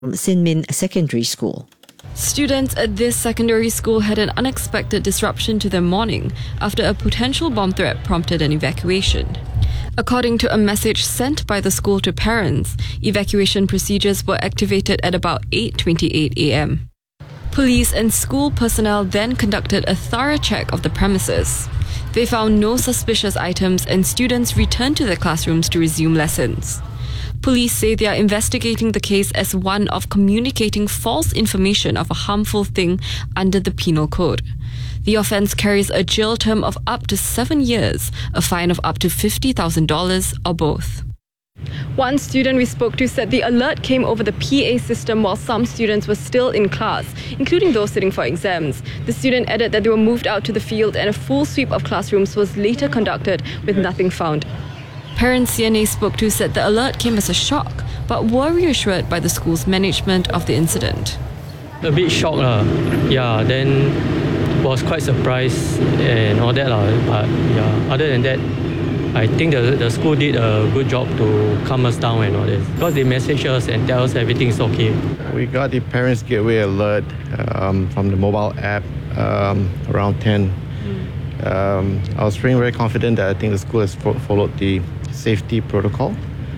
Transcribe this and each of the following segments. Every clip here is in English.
Sin Min Secondary School. Students at this secondary school had an unexpected disruption to their morning after a potential bomb threat prompted an evacuation. According to a message sent by the school to parents, evacuation procedures were activated at about 8:28 a.m. Police and school personnel then conducted a thorough check of the premises. They found no suspicious items and students returned to their classrooms to resume lessons. Police say they are investigating the case as one of communicating false information of a harmful thing under the Penal Code. The offence carries a jail term of up to 7 years, a fine of up to $50,000 or both. One student we spoke to said the alert came over the PA system while some students were still in class, including those sitting for exams. The student added that they were moved out to the field and a full sweep of classrooms was later conducted with nothing found. Parents CNA spoke to said the alert came as a shock, but were reassured by the school's management of the incident. A bit shocked yeah, then was quite surprised and all that but yeah, other than that, I think the school did a good job to calm us down and all this, because they message us and tell us everything is okay. We got the Parents Gateway alert from the mobile app around 10. I was feeling very confident that I think the school has followed the safety protocol.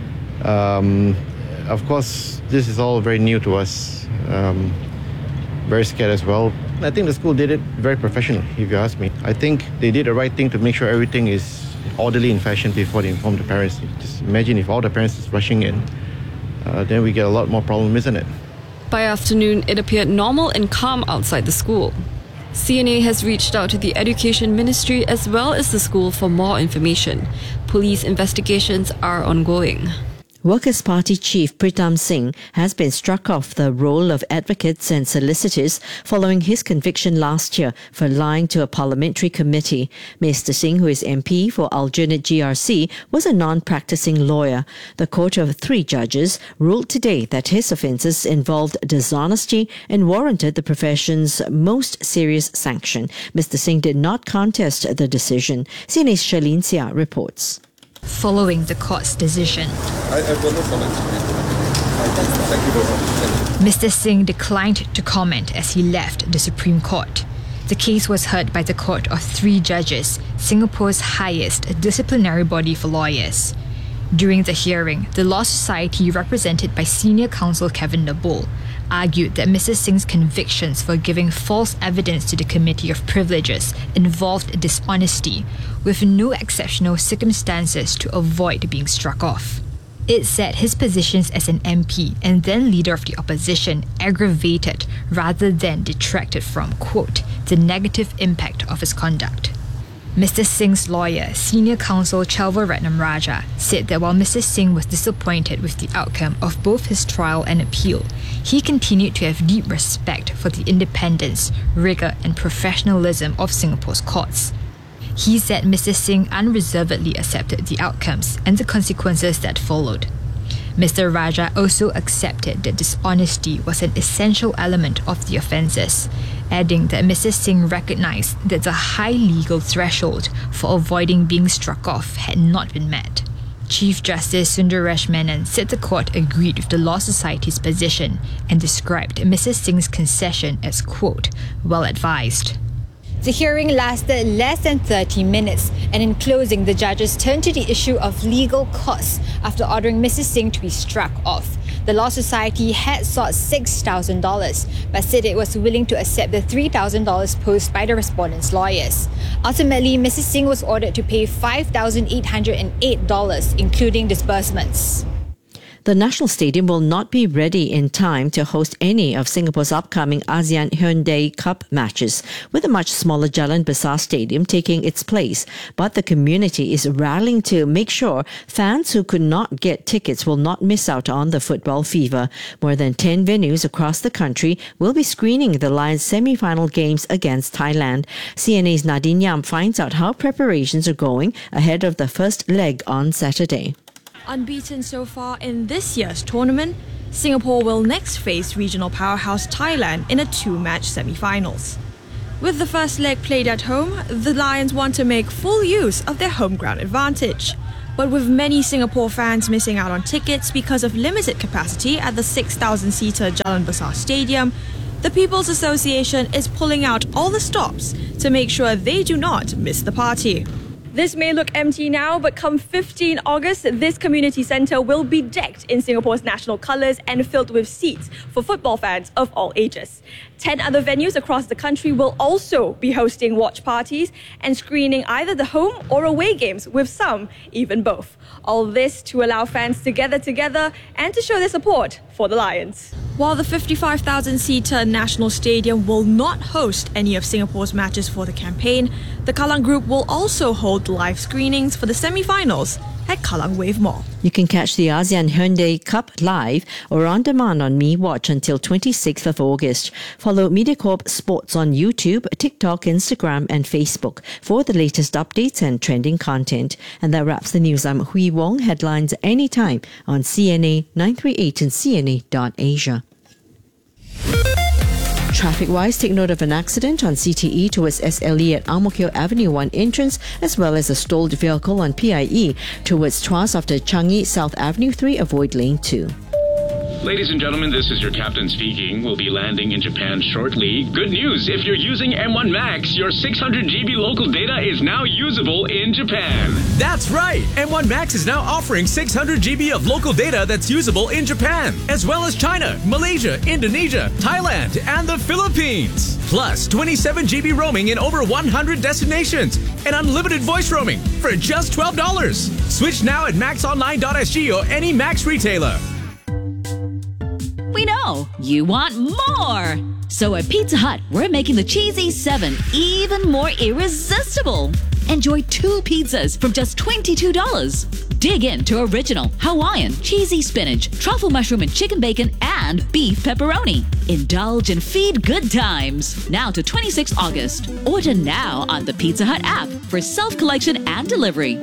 Of course, this is all very new to us. Very scared as well. I think the school did it very professionally, if you ask me. I think they did the right thing to make sure everything is orderly in fashion before they inform the parents. Just imagine if all the parents is rushing in, then we get a lot more problem, isn't it? By afternoon, it appeared normal and calm outside the school. CNA has reached out to the Education Ministry as well as the school for more information. Police investigations are ongoing. Workers' Party Chief Pritam Singh has been struck off the role of advocates and solicitors following his conviction last year for lying to a parliamentary committee. Mr. Singh, who is MP for Aljunied GRC, was a non-practicing lawyer. The court of 3 judges ruled today that his offences involved dishonesty and warranted the profession's most serious sanction. Mr. Singh did not contest the decision. CNA's Charlene Sia reports. Following the court's decision, I've got no comment. Thank you very much. Mr. Singh declined to comment as he left the Supreme Court. The case was heard by the court of 3 judges, Singapore's highest disciplinary body for lawyers. During the hearing, the Law Society, represented by Senior Counsel Kevin Nabul, argued that Mr. Singh's convictions for giving false evidence to the Committee of Privileges involved dishonesty, with no exceptional circumstances to avoid being struck off. It said his positions as an MP and then leader of the opposition aggravated rather than detracted from, quote, the negative impact of his conduct. Mr. Singh's lawyer, Senior Counsel Chelva Ratnam Raja, said that while Mr. Singh was disappointed with the outcome of both his trial and appeal, he continued to have deep respect for the independence, rigour and professionalism of Singapore's courts. He said Mr. Singh unreservedly accepted the outcomes and the consequences that followed. Mr. Raja also accepted that dishonesty was an essential element of the offences, adding that Mr. Singh recognised that the high legal threshold for avoiding being struck off had not been met. Chief Justice Sundaresh Menon said the court agreed with the Law Society's position and described Mr. Singh's concession as, quote, well advised. The hearing lasted less than 30 minutes, and in closing, the judges turned to the issue of legal costs after ordering Mrs. Singh to be struck off. The Law Society had sought $6,000, but said it was willing to accept the $3,000 posed by the respondents' lawyers. Ultimately, Mrs. Singh was ordered to pay $5,808, including disbursements. The National Stadium will not be ready in time to host any of Singapore's upcoming ASEAN Hyundai Cup matches, with a much smaller Jalan Besar Stadium taking its place. But the community is rallying to make sure fans who could not get tickets will not miss out on the football fever. More than 10 venues across the country will be screening the Lions semi-final games against Thailand. CNA's Nadine Yam finds out how preparations are going ahead of the first leg on Saturday. Unbeaten so far in this year's tournament, Singapore will next face regional powerhouse Thailand in a 2-match semi-finals. With the first leg played at home, the Lions want to make full use of their home ground advantage. But with many Singapore fans missing out on tickets because of limited capacity at the 6,000-seater Jalan Besar Stadium, the People's Association is pulling out all the stops to make sure they do not miss the party. This may look empty now, but come 15 August, this community centre will be decked in Singapore's national colours and filled with seats for football fans of all ages. 10 other venues across the country will also be hosting watch parties and screening either the home or away games, with some even both. All this to allow fans to gather together and to show their support for the Lions. While the 55,000-seater National Stadium will not host any of Singapore's matches for the campaign, the Kallang Group will also hold live screenings for the semi-finals at Kallang Wave Mall. You can catch the ASEAN Hyundai Cup live or on demand on MeWatch until 26th of August. Follow MediaCorp Sports on YouTube, TikTok, Instagram and Facebook for the latest updates and trending content. And that wraps the news. I'm Hui Wong. Headlines anytime on CNA 938 and CNA.Asia. Traffic-wise, take note of an accident on CTE towards SLE at Ang Mo Kio Avenue 1 entrance, as well as a stalled vehicle on PIE towards Tuas after Changi South Avenue 3. Avoid lane 2. Ladies and gentlemen, this is your captain speaking. We'll be landing in Japan shortly. Good news, if you're using M1 Max, your 600 GB local data is now usable in Japan. That's right! M1 Max is now offering 600 GB of local data that's usable in Japan, as well as China, Malaysia, Indonesia, Thailand, and the Philippines. Plus 27 GB roaming in over 100 destinations and unlimited voice roaming for just $12. Switch now at maxonline.sg or any Max retailer. We know you want more. So at Pizza Hut, we're making the Cheesy 7 even more irresistible. Enjoy 2 pizzas from just $22. Dig into original Hawaiian, cheesy spinach, truffle mushroom and chicken bacon, and beef pepperoni. Indulge and feed good times. Now to 26 August. Order now on the Pizza Hut app for self-collection and delivery.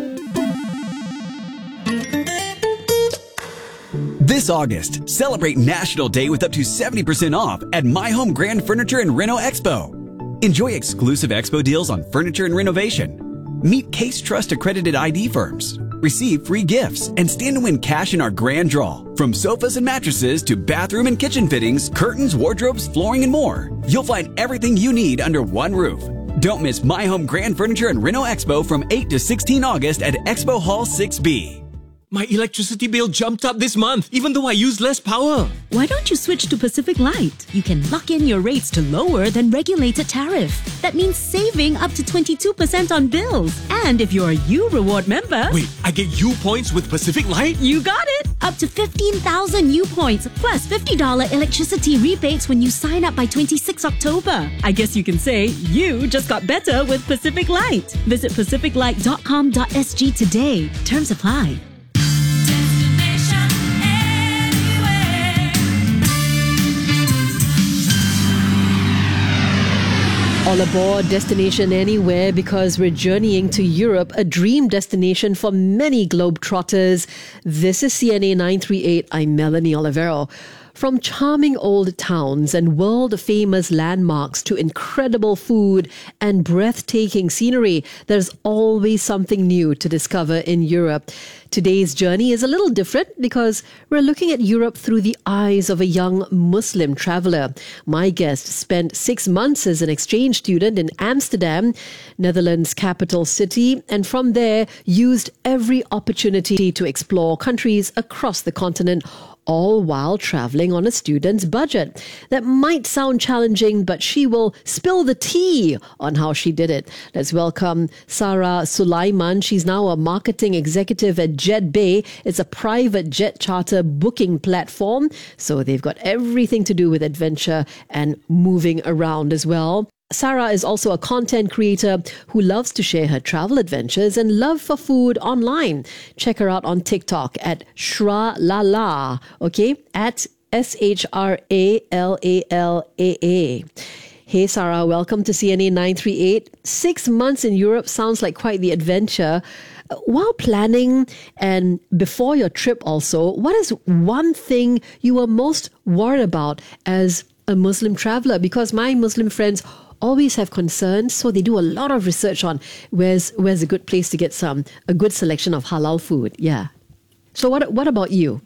This August, celebrate National Day with up to 70% off at My Home Grand Furniture and Reno Expo. Enjoy exclusive expo deals on furniture and renovation. Meet Case Trust accredited ID firms. Receive free gifts and stand to win cash in our grand draw. From sofas and mattresses to bathroom and kitchen fittings, curtains, wardrobes, flooring, and more. You'll find everything you need under one roof. Don't miss My Home Grand Furniture and Reno Expo from 8 to 16 August at Expo Hall 6B. My electricity bill jumped up this month, even though I use less power. Why don't you switch to Pacific Light? You can lock in your rates to lower than regulated tariff. That means saving up to 22% on bills. And if you're a U Reward member... Wait, I get U points with Pacific Light? You got it! Up to 15,000 U points, plus $50 electricity rebates when you sign up by 26 October. I guess you can say you just got better with Pacific Light. Visit pacificlight.com.sg today. Terms apply. All aboard Destination Anywhere, because we're journeying to Europe, a dream destination for many globetrotters. This is CNA 938. I'm Melanie Olivero. From charming old towns and world-famous landmarks to incredible food and breathtaking scenery, there's always something new to discover in Europe. Today's journey is a little different because we're looking at Europe through the eyes of a young Muslim traveller. My guest spent 6 months as an exchange student in Amsterdam, Netherlands' capital city, and from there used every opportunity to explore countries across the continent, all while traveling on a student's budget. That might sound challenging, but she will spill the tea on how she did it. Let's welcome Sarah Sulaiman. She's now a marketing executive at JetBay. It's a private jet charter booking platform, so they've got everything to do with adventure and moving around as well. Sarah is also a content creator who loves to share her travel adventures and love for food online. Check her out on TikTok at Shralala, okay? At SHRALALAA. Hey Sarah, welcome to CNA 938. 6 months in Europe sounds like quite the adventure. While planning and before your trip also, what is one thing you were most worried about as a Muslim traveler? Because my Muslim friends always have concerns, so they do a lot of research on where's a good place to get a good selection of halal food. Yeah. So what about you?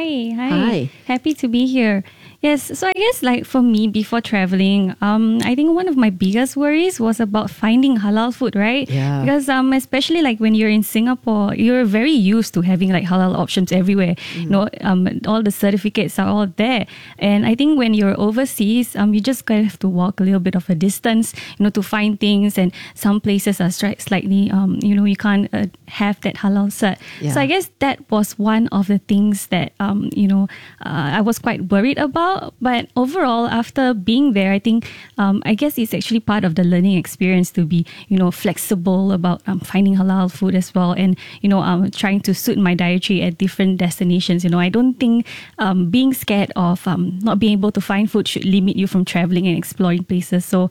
Hi. Happy to be here. Yes, so I guess like for me before traveling, I think one of my biggest worries was about finding halal food, right? Yeah. Because especially like when you're in Singapore, you're very used to having like halal options everywhere. You know, all the certificates are all there. And I think when you're overseas, you just kind of have to walk a little bit of a distance, you know, to find things. And some places are slightly, you know, you can't have that halal cert. Yeah. So I guess that was one of the things that, you know, I was quite worried about. But overall, after being there, I think, I guess it's actually part of the learning experience to be, you know, flexible about finding halal food as well. And, you know, trying to suit my dietary at different destinations. You know, I don't think being scared of not being able to find food should limit you from traveling and exploring places. So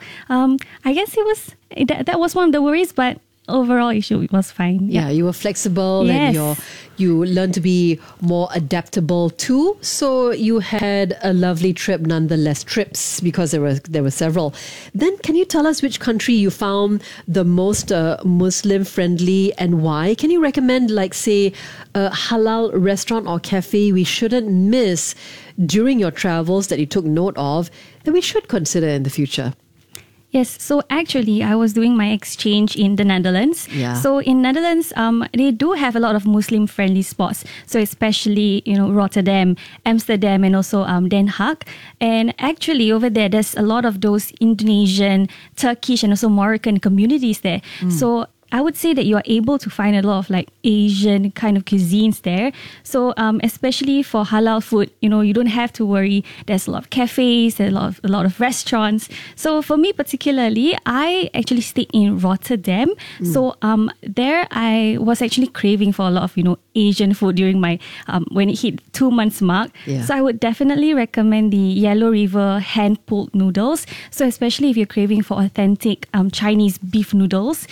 I guess that was one of the worries, but overall issue was fine. Yeah, you were flexible Yes. and you learned to be more adaptable too. So you had a lovely trip nonetheless, trips, because there were several. Then can you tell us which country you found the most Muslim friendly and why? Can you recommend, like, say, a halal restaurant or cafe we shouldn't miss during your travels that you took note of that we should consider in the future? Yes, so actually I was doing my exchange in the Netherlands. Yeah. So in Netherlands, they do have a lot of Muslim friendly spots. So especially, you know, Rotterdam, Amsterdam, and also Den Haag. And actually over there's a lot of those Indonesian, Turkish, and also Moroccan communities there. So I would say that you are able to find a lot of like Asian kind of cuisines there. So especially for halal food, you know, you don't have to worry. There's a lot of cafes, there's a lot of restaurants. So for me particularly, I actually stayed in Rotterdam. So there I was actually craving for a lot of, you know, Asian food during my when it hit 2 months mark. Yeah. So I would definitely recommend the Yellow River hand pulled noodles. So especially if you're craving for authentic Chinese beef noodles,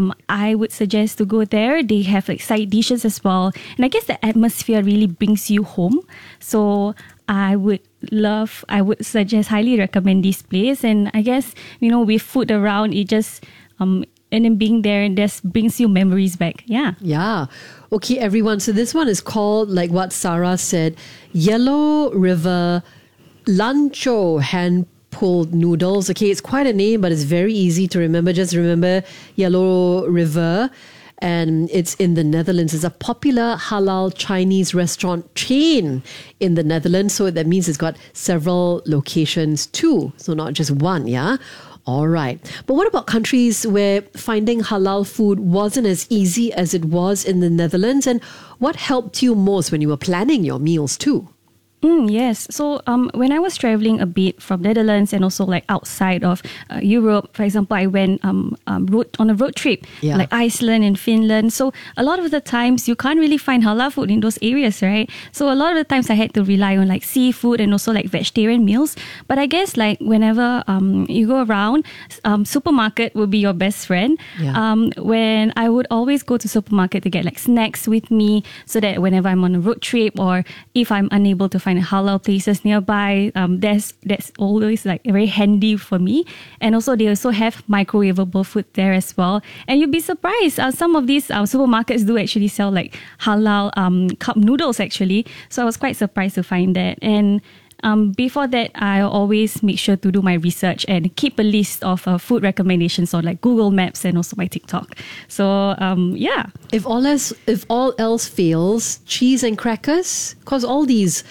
I would suggest to go there. They have like side dishes as well. And I guess the atmosphere really brings you home. So I would suggest, highly recommend this place. And I guess, you know, with food around, it just, and then being there, and just brings you memories back. Yeah. Yeah. Okay, everyone. So this one is called, like what Sarah said, Yellow River Lancho Hand Pulled Noodles. Okay, it's quite a name, but it's very easy to remember. Just remember Yellow River, and it's in the Netherlands. It's a popular halal Chinese restaurant chain in the Netherlands. So that means it's got several locations too. So not just one, yeah? All right. But what about countries where finding halal food wasn't as easy as it was in the Netherlands? And what helped you most when you were planning your meals too? Yes. So when I was traveling a bit from Netherlands and also like outside of Europe, for example, I went on a road trip, like Iceland and Finland. So a lot of the times you can't really find halal food in those areas, right? So a lot of the times I had to rely on like seafood and also like vegetarian meals. But I guess like whenever you go around, supermarket will be your best friend. Yeah. When I would always go to supermarket to get like snacks with me, so that whenever I'm on a road trip or if I'm unable to find halal places nearby, that's always like very handy for me. And also they also have microwavable food there as well. And you'd be surprised, some of these supermarkets do actually sell like halal cup noodles actually. So I was quite surprised to find that. And before that, I always make sure to do my research and keep a list of food recommendations on like Google Maps and also my TikTok. So yeah. If all else fails, cheese and crackers, because all these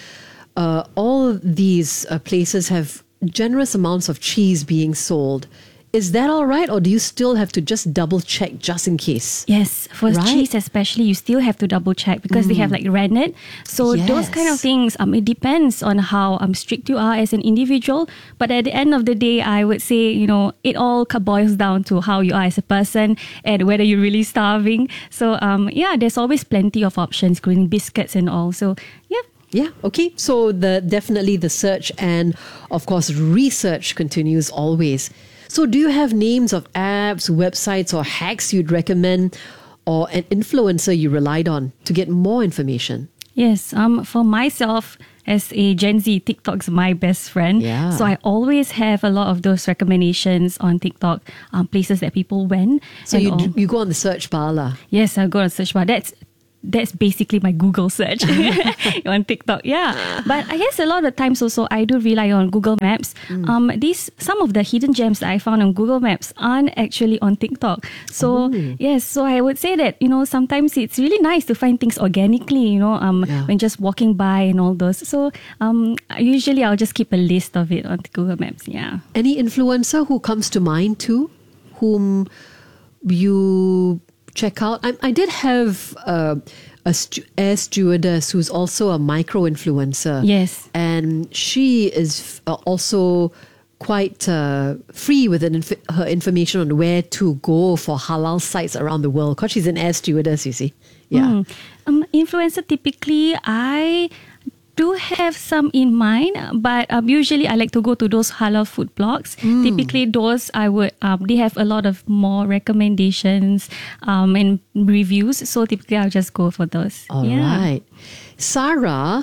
places have generous amounts of cheese being sold. Is that all right, or do you still have to just double check just in case? Yes, for cheese especially, you still have to double check because they have like rennet. So those kind of things, it depends on how strict you are as an individual. But at the end of the day, I would say, you know, it all boils down to how you are as a person and whether you're really starving. So yeah, there's always plenty of options, including biscuits and all. So yeah. Yeah, okay. So definitely the search and of course research continues always. So do you have names of apps, websites or hacks you'd recommend, or an influencer you relied on to get more information? Yes, for myself, as a Gen Z, TikTok's my best friend. Yeah. So I always have a lot of those recommendations on TikTok, places that people went. So you go on the search bar lah. Yes, I go on search bar. That's basically my Google search on TikTok. Yeah. But I guess a lot of times also I do rely on Google Maps. Some of the hidden gems that I found on Google Maps aren't actually on TikTok. So yes, so I would say that, sometimes it's really nice to find things organically, when just walking by and all those. So usually I'll just keep a list of it on Google Maps. Yeah. Any influencer who comes to mind too, whom you check out? I did have air stewardess who's also a micro influencer. Yes. And she is also quite free with her information on where to go for halal sites around the world, because she's an air stewardess, you see. Yeah. Influencer, typically, I do have some in mind, but usually I like to go to those halal food blogs. Typically, those they have a lot of more recommendations and reviews. So typically, I'll just go for those. All right, Sarah.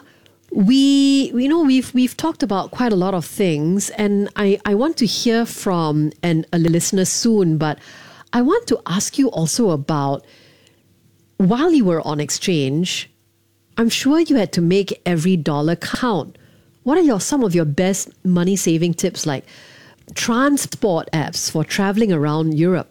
We've talked about quite a lot of things, and I want to hear from a listener soon. But I want to ask you also about, while you were on exchange, I'm sure you had to make every dollar count. What are some of your best money saving tips, like transport apps for traveling around Europe?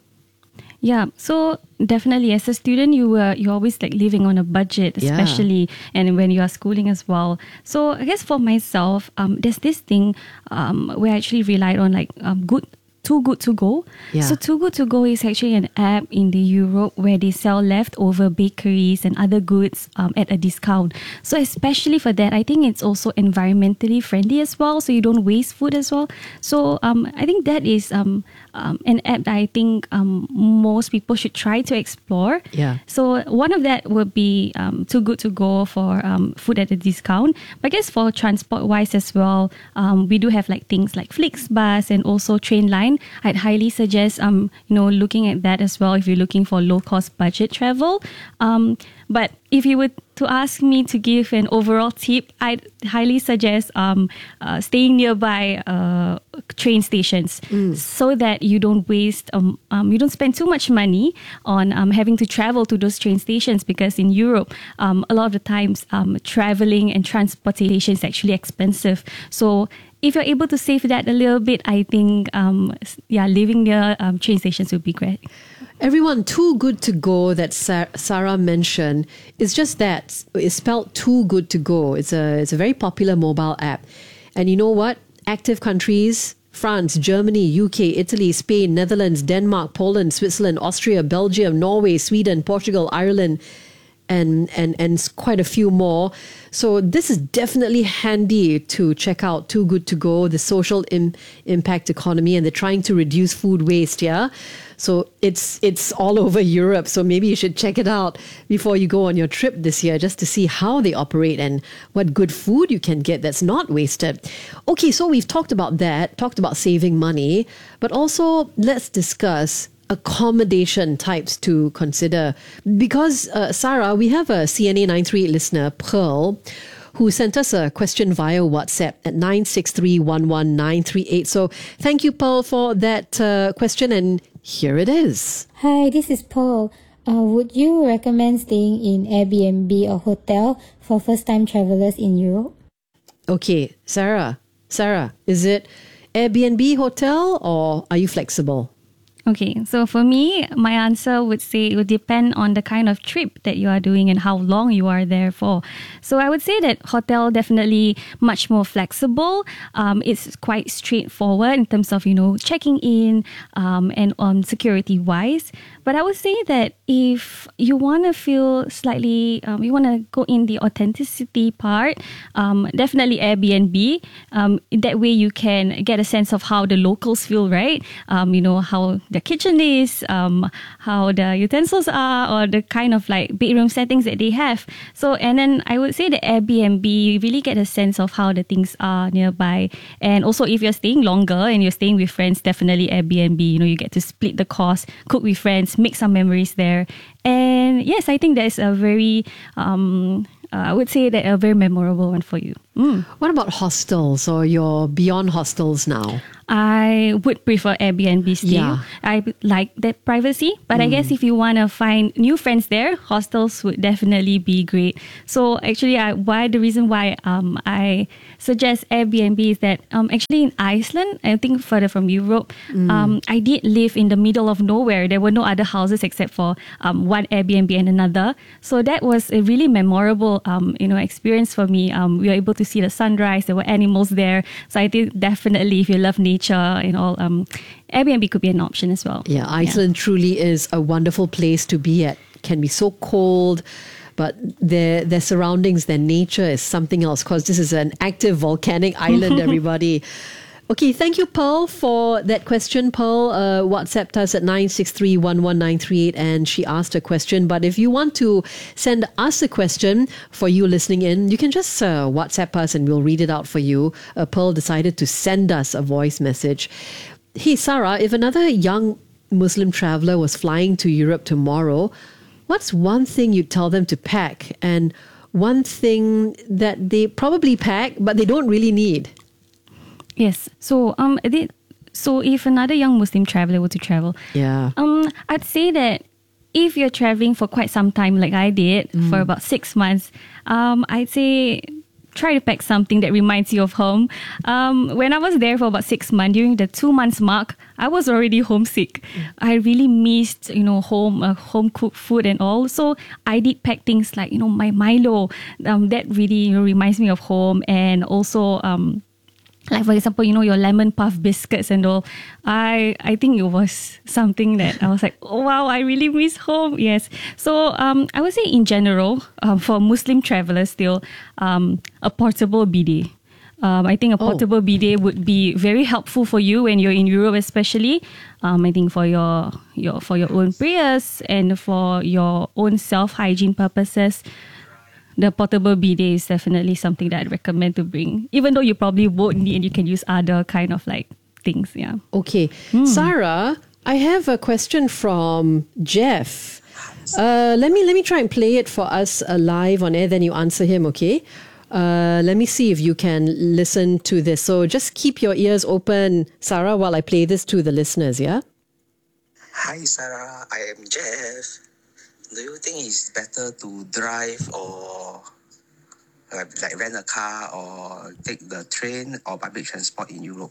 Yeah, so definitely as a student, you're always like living on a budget, especially and when you are schooling as well. So I guess for myself, there's this thing where I actually relied on Too Good To Go. Yeah. So Too Good To Go is actually an app in the Europe where they sell leftover bakeries and other goods at a discount. So especially for that, I think it's also environmentally friendly as well, so you don't waste food as well. So I think that is an app that I think most people should try to explore. Yeah. So one of that would be Too Good To Go for food at a discount. But I guess for transport wise as well, we do have things like Flixbus and also Trainline. I'd highly suggest looking at that as well if you're looking for low cost budget travel. But if you were to ask me to give an overall tip, I'd highly suggest staying nearby train stations so that you don't waste, you don't spend too much money on having to travel to those train stations, because in Europe, a lot of the times traveling and transportation is actually expensive. So if you're able to save that a little bit, I think, living near train stations would be great. Everyone, Too Good To Go that Sarah mentioned is just that. It's spelled Too Good To Go. It's a very popular mobile app. And you know what? Active countries: France, Germany, UK, Italy, Spain, Netherlands, Denmark, Poland, Switzerland, Austria, Belgium, Norway, Sweden, Portugal, Ireland, and quite a few more. So this is definitely handy to check out. Too Good To Go, the social impact economy, and they're trying to reduce food waste. Yeah, so it's all over Europe. So maybe you should check it out before you go on your trip this year, just to see how they operate and what good food you can get that's not wasted. Okay, so we've talked about that, talked about saving money, but also let's discuss accommodation types to consider, because Sarah, we have a CNA 938 listener, Pearl, who sent us a question via WhatsApp at 963-11938. So thank you, Pearl, for that question, and here it is. Hi, this is Pearl. Would you recommend staying in Airbnb or hotel for first-time travelers in Europe? Okay, Sarah, is it Airbnb, hotel, or are you flexible? Okay, so for me, my answer would say it would depend on the kind of trip that you are doing and how long you are there for. So I would say that hotel definitely much more flexible. It's quite straightforward in terms of, checking in and on security wise. But I would say that if you want to feel slightly, you want to go in the authenticity part, definitely Airbnb. That way you can get a sense of how the locals feel, right? How the kitchen is, how the utensils are, or the kind of bedroom settings that they have. So, and then I would say the Airbnb, you really get a sense of how the things are nearby. And also if you're staying longer and you're staying with friends, definitely Airbnb, you get to split the cost, cook with friends, make some memories there. And yes, I think that's a very, I would say that a very memorable one for you. What about hostels, or you're beyond hostels now? I would prefer Airbnb still. Yeah. I like that privacy, but I guess if you want to find new friends there, hostels would definitely be great. So actually, the reason why I suggest Airbnb is that actually in Iceland, I think further from Europe, I did live in the middle of nowhere. There were no other houses except for one Airbnb and another. So that was a really memorable experience for me. We were able to see the sunrise. There were animals there. So I think definitely if you love nature and all, Airbnb could be an option as well. Yeah, Iceland truly is a wonderful place to be at. Can be so cold, but their surroundings, their nature is something else, because this is an active volcanic island, everybody. Okay, thank you, Pearl, for that question. Pearl WhatsApped us at 963-11938 and she asked a question. But if you want to send us a question for you listening in, you can just WhatsApp us and we'll read it out for you. Pearl decided to send us a voice message. Hey, Sarah, if another young Muslim traveler was flying to Europe tomorrow, what's one thing you'd tell them to pack, and one thing that they probably pack but they don't really need? Yes. So if another young Muslim traveler were to travel, I'd say that if you're traveling for quite some time, like I did for about 6 months, I'd say try to pack something that reminds you of home. When I was there for about 6 months, during the 2 months mark, I was already homesick. I really missed, home cooked food and all. So I did pack things like, my Milo. That really reminds me of home, and also like for example, your lemon puff biscuits and all. I think it was something that I was like, oh wow, I really miss home. Yes. So I would say in general, for Muslim travelers still, a portable bidet. I think a portable bidet would be very helpful for you when you're in Europe, especially. I think for your own prayers and for your own self-hygiene purposes, the portable bidet is definitely something that I'd recommend to bring, even though you probably won't need, and you can use other kind of like things. Yeah. Okay. Sarah, I have a question from Jeff. Let me try and play it for us live on air, then you answer him, okay? Let me see if you can listen to this. So just keep your ears open, Sarah, while I play this to the listeners, yeah? Hi, Sarah. I am Jeff. Do you think it's better to drive or like rent a car or take the train or public transport in Europe?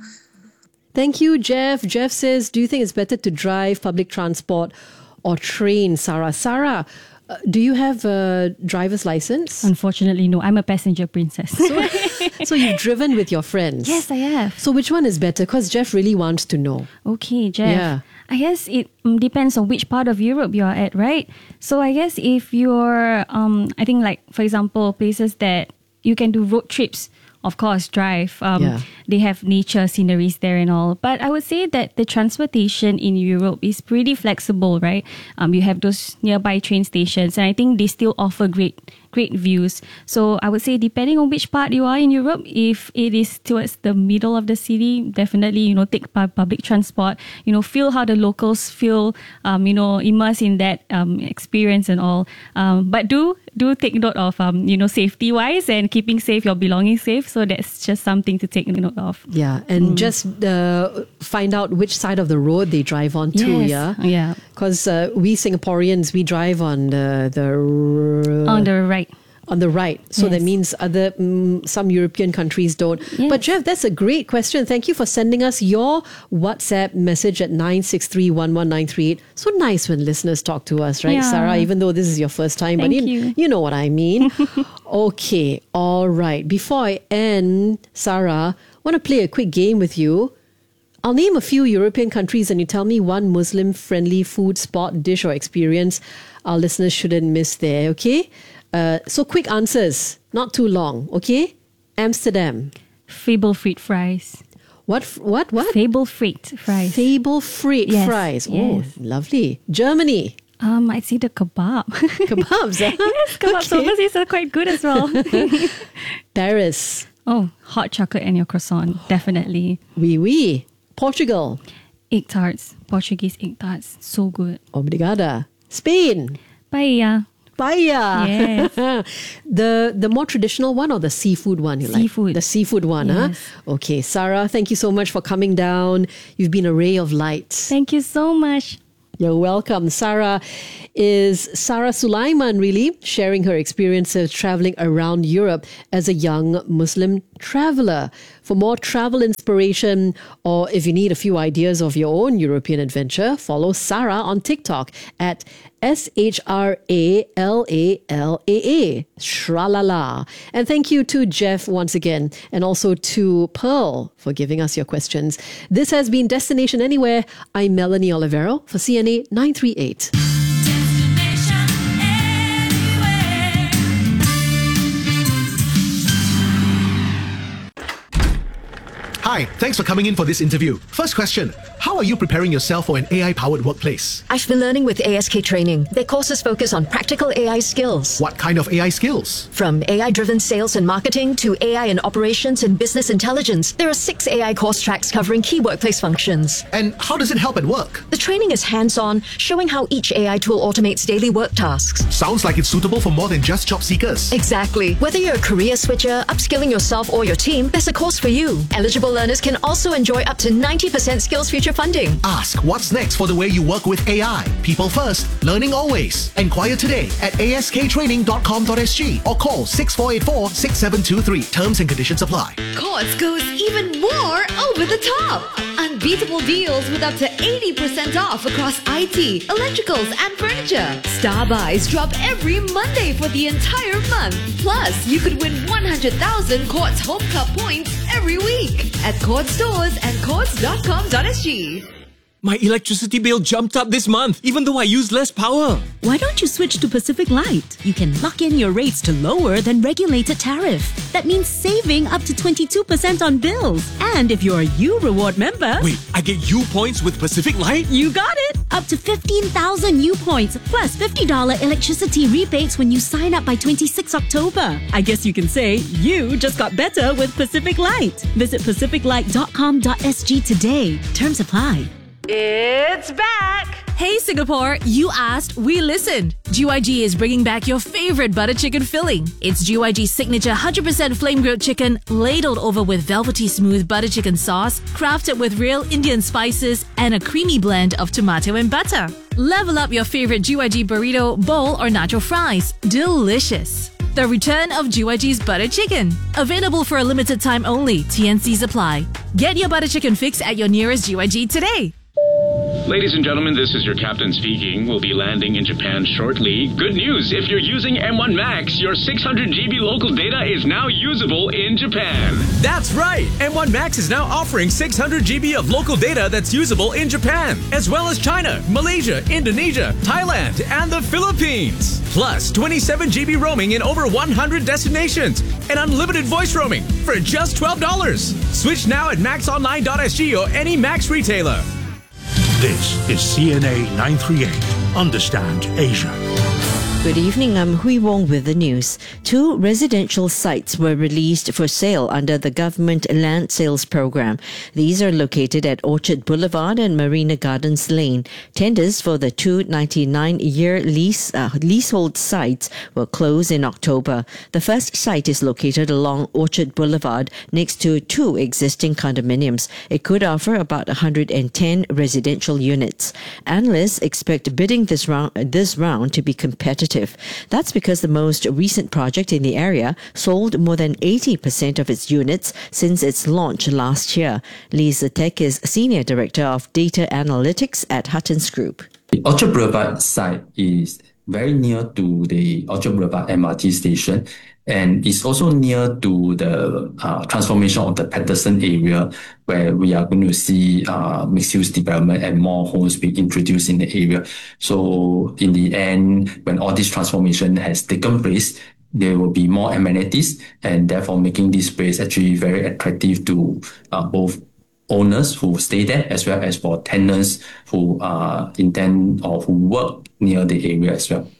Thank you, Jeff. Jeff says, do you think it's better to drive, public transport or train, Sarah? Sarah, do you have a driver's license? Unfortunately, no. I'm a passenger princess. So you've driven with your friends? Yes, I have. So which one is better? Because Jeff really wants to know. Okay, Jeff. Yeah. I guess it depends on which part of Europe you're at, right? So I guess if you're, I think like, for example, places that you can do road trips, of course, drive. They have nature sceneries there and all. But I would say that the transportation in Europe is pretty flexible, right? You have those nearby train stations, and I think they still offer great views. So I would say depending on which part you are in Europe, if it is towards the middle of the city, definitely, take public transport, feel how the locals feel, immerse in that experience and all. But do take note of, safety wise and keeping safe, your belongings safe. So that's just something to take note of. Yeah. And just find out which side of the road they drive on too. Yes. Yeah. Because we Singaporeans, we drive on on the right. On the right. So that means other some European countries don't. Yes. But Jeff, that's a great question. Thank you for sending us your WhatsApp message at 963-11938. So nice when listeners talk to us, right, Yeah. Sarah? Even though this is your first time. Thank but you know what I mean. Okay. All right. Before I end, Sarah, I want to play a quick game with you. I'll name a few European countries and you tell me one Muslim-friendly food spot, dish or experience our listeners shouldn't miss there, okay? So quick answers, not too long, okay? Amsterdam. Fable Frites fries. What? Fable Frites fries. Fable Frites fries. Oh, yes. Lovely. Germany. I'd say the kebab. Kebabs, huh? Yes, kebabs overseas are quite good as well. Paris. Oh, hot chocolate and your croissant, definitely. Oui. Portugal. Egg tarts, Portuguese egg tarts, so good. Obrigada. Spain. Paella, Paella. Yes. The more traditional one or the seafood one you like? Seafood. The seafood one, Yes. huh? Okay, Sarah, thank you so much for coming down. You've been a ray of light. Thank you so much. You're welcome. Sarah is Sarah Sulaiman, really, sharing her experiences traveling around Europe as a young Muslim traveler. For more travel inspiration, or if you need a few ideas of your own European adventure, follow Sarah on TikTok at SHRALALAA, Shralala. And thank you to Jeff once again, and also to Pearl for giving us your questions. This has been Destination Anywhere. I'm Melanie Olivero for CNA 938. Hi, thanks for coming in for this interview. First question, how are you preparing yourself for an AI-powered workplace? I've been learning with ASK Training. Their courses focus on practical AI skills. What kind of AI skills? From AI-driven sales and marketing to AI in operations and business intelligence, there are 6 AI course tracks covering key workplace functions. And how does it help at work? The training is hands-on, showing how each AI tool automates daily work tasks. Sounds like it's suitable for more than just job seekers. Exactly. Whether you're a career switcher, upskilling yourself or your team, there's a course for you. Eligible learners can also enjoy up to 90% Skills Future funding. Ask what's next for the way you work with AI. People first, learning always. Enquire today at asktraining.com.sg or call 6484-6723. Terms and conditions apply. Courts goes even more over the top. Unbeatable deals with up to 80% off across IT, electricals, and furniture. Star buys drop every Monday for the entire month. Plus, you could win 100,000 Courts Home Cup points every week at Courts stores and courts.com.sg. My electricity bill jumped up this month, even though I use less power. Why don't you switch to Pacific Light? You can lock in your rates to lower than regulated tariff. That means saving up to 22% on bills. And if you're a U Reward member... Wait, I get U points with Pacific Light? You got it! Up to 15,000 U points, plus $50 electricity rebates when you sign up by 26 October. I guess you can say you just got better with Pacific Light. Visit pacificlight.com.sg today. Terms apply. It's back! Hey Singapore, you asked, we listened. GYG is bringing back your favorite butter chicken filling. It's GYG's signature 100% flame grilled chicken, ladled over with velvety smooth butter chicken sauce, crafted with real Indian spices, and a creamy blend of tomato and butter. Level up your favorite GYG burrito, bowl, or nacho fries. Delicious. The return of GYG's butter chicken. Available for a limited time only. TNCs apply. Get your butter chicken fix at your nearest GYG today. Ladies and gentlemen, this is your captain speaking. We'll be landing in Japan shortly. Good news! If you're using M1 Max, your 600 GB local data is now usable in Japan. That's right! M1 Max is now offering 600 GB of local data that's usable in Japan, as well as China, Malaysia, Indonesia, Thailand, and the Philippines. Plus, 27 GB roaming in over 100 destinations, and unlimited voice roaming for just $12. Switch now at maxonline.sg or any Max retailer. This is CNA 938. Understand Asia. Good evening, I'm Hui Wong with the news. 2 residential sites were released for sale under the government land sales program. These are located at Orchard Boulevard and Marina Gardens Lane. Tenders for the 299-year leasehold sites will close in October. The first site is located along Orchard Boulevard next to 2 existing condominiums. It could offer about 110 residential units. Analysts expect bidding this round to be competitive. That's because the most recent project in the area sold more than 80% of its units since its launch last year. Lisa Tech is Senior Director of Data Analytics at Huttons Group. The Orchard Boulevard site is very near to the Orchard Boulevard MRT station, and it's also near to the transformation of the Patterson area, where we are going to see mixed-use development and more homes being introduced in the area. So in the end, when all this transformation has taken place, there will be more amenities, and therefore making this place actually very attractive to both owners who stay there, as well as for tenants who intend or who work near the area as well.